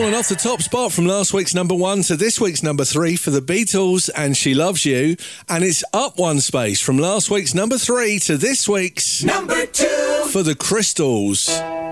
And off the top spot from last week's number 1 to this week's number 3 for the Beatles and She Loves You. And it's up 1 space from last week's number 3 to this week's number 2 for the Crystals.